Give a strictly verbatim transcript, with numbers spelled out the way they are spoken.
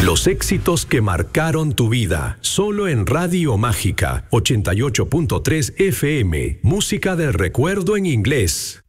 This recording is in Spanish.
Los éxitos que marcaron tu vida. Solo en Radio Mágica ochenta y ocho punto tres F M. Música del recuerdo en inglés.